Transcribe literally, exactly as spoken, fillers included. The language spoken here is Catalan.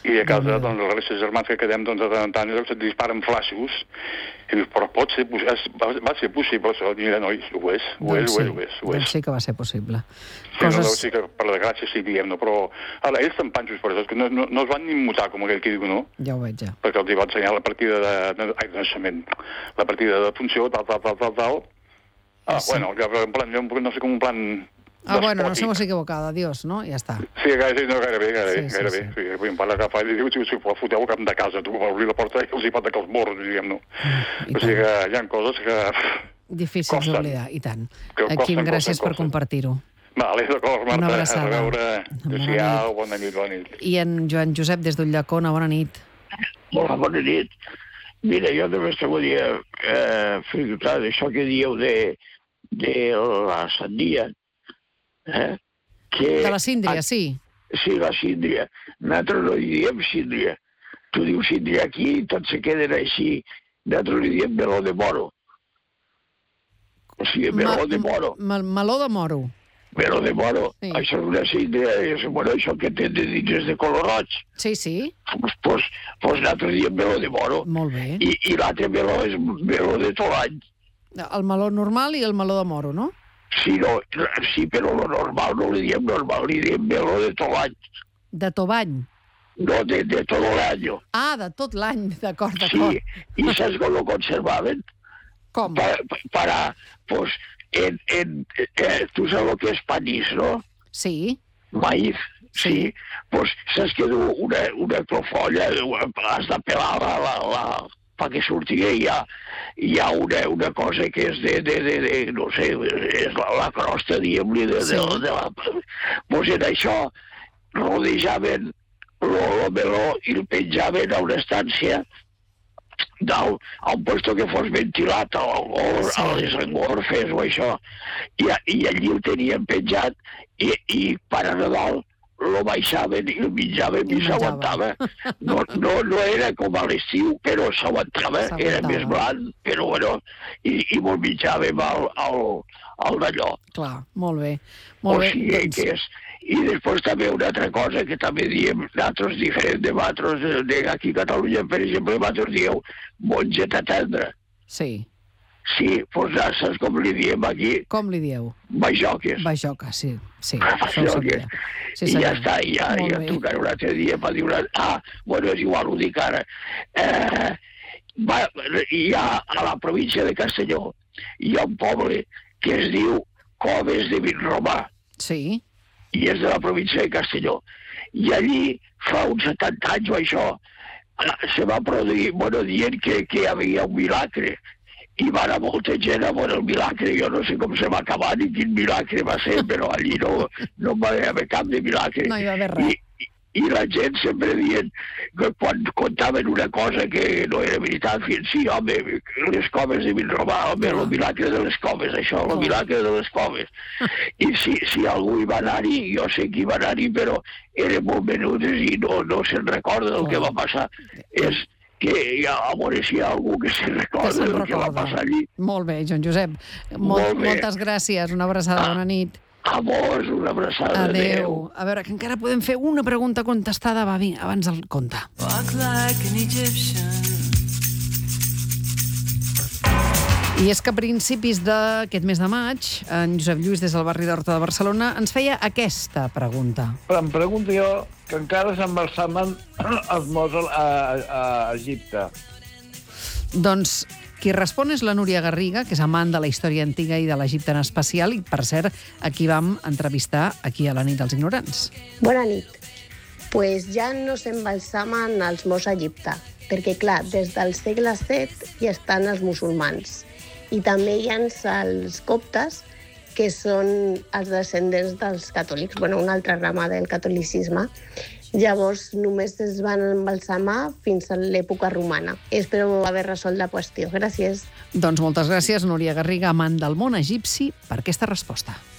I a casa, doncs, els restes germans que quedem, doncs, de tant en tant, se't disparen flaixos. I dius, però pot ser, va ser possible, això? I mira, nois, ho és, ho és, ho és, ho és. Doncs sí que va ser possible. Sí, no, sí que per desgràcia sí, diguem, no? Però ara, ells estan panxos per això, que no, no, no es van ni mutar, com aquell que diu, no? Ja ho veig, ja. Perquè els hi va ensenyar la partida de, de, ai, de naixement, la partida de funció, tal, tal, tal, tal, tal. Ah, sí. Bueno, en plan, no sé com un plan... Ah, bueno, nos hemos equivocado, adiós, no? Ja està. Sí, gairebé, no, gairebé, gairebé, sí, gairebé. Sí, sí. Sí, em parla agafar i diu, si, si foteu cap de casa, tu, per obrir la porta i els hi fa de que els morros, diguem, no? Mm, o sigui que hi ha coses que... Difícils d'oblidar, i tant. Quim, gràcies per compartir-ho. Vale, d'acord, Marta. Una abraçada. A veure, adéu-siau, bona nit, bona nit. I en Joan Josep, des d'Ulldecona, bona nit. Hola, bona nit. Mira, jo també volia eh, fer notar d'això que dieu de, de la sandia, eh? Que de la síndria, sí. Sí, la síndria. Nosaltres no hi diem síndria. Tu dius síndria aquí i tots se queden així. Nosaltres hi diem meló de moro. O sigui, meló de moro. Meló de moro. Meló de moro. Sí. Això és una síndria, és, bueno, això que té de dins és de color roig. Sí, sí. Pues, pues, pues nosaltres diem meló de moro. Molt bé. I, i l'altre meló és meló de tot l'any. El meló normal i el meló de moro, no? Sí, no, sí, però lo normal no li diem normal, li diem meló de tot l'any. De tot l'any? No, de, de tot l'any. Ah, de tot l'any, d'acord, d'acord. Sí, i saps com lo conservaven? Com? Para, para pues, en, en, eh, tu saps el que és panís, no? Sí. Maïs, sí. sí. Pues saps que du una, una clofolla, has de pelar la... la, la perquè surti hi ha, hi ha una, una cosa que és de, de, de, de no sé, és la, la crosta, diguem-li, de, sí. de, de la... Pues en això rodejaven el meló i el penjaven a una estància del, a un lloc que fos ventilat, a, a, a les engorfes o això, i, i allí el tenien penjat i, i per a Nadal lo baixaven i el menjaven i, i s'aguantava. No, no, no era com a l'estiu, però s'aguantava, era més blanc, però bueno, i, i molt menjàvem al, al, al d'allò. Clar, molt bé. Molt o sigui bé, doncs... que és... I després també una altra cosa que també diem nosaltres diferent de vosaltres, aquí a Catalunya, per exemple, vosaltres dieu mongeta tendra. Sí. Sí, doncs ja saps com li diem aquí? Com li dieu? Bajoques. Bajoques, sí. sí Bajoques. Sí, I ja està, i ja, ja trucaré un altre dia per dir una... Ah, bueno, és igual, ho dic ara. Eh, va, hi ha a la província de Castelló, hi ha un poble que es diu Coves de Vinromà. Sí. I és de la província de Castelló. I allí, fa uns setanta anys o això, se va produir, bueno, dient que, que hi havia un milagre. I va anar molta gent a veure el milagre. Jo no sé com se va acabar ni quin milagre va ser, però allí no, no va haver cap de milagre. No hi va haver res. I, i la gent sempre dient que quan contaven una cosa que no era veritat, fins sí, home, les coves de Vinromà, home, el milagre de les coves, això, el milagre de les coves. I si, si algú hi va anar-hi, jo sé que hi va anar-hi, però eren molt menudes i no, no se'n recorda del que va passar. És que ja, a veure si hi ha algú que se'n recorda del que va passar allí. Molt bé, Joan Josep. Molt, Molt moltes gràcies. Una abraçada, bona nit. A vos, una abraçada. Adéu. A veure, que encara podem fer una pregunta contestada. Va, vinga, abans del conte. Walk like an Egyptian. I és que a principis d'aquest mes de maig, en Josep Lluís, des del barri d'Horta de Barcelona, ens feia aquesta pregunta. Em pregunto jo que encara s'embalsamen els morts a, a, a Egipte. Doncs qui respon és la Núria Garriga, que és amant de la història antiga i de l'Egipte en especial, i, per cert, aquí vam entrevistar aquí a la nit dels ignorants. Bona nit. Pues ja no s'embalsamen els morts a Egipte, perquè, clar, des del segle set ja estan els musulmans. I també hi ha els coptes, que són els descendents dels catòlics, bueno, una altra rama del catolicisme. Llavors, només es van embalsamar fins a l'època romana. Espero haver resolt la qüestió. Gràcies. Doncs moltes gràcies, Núria Garriga, amant del món egipci, per aquesta resposta.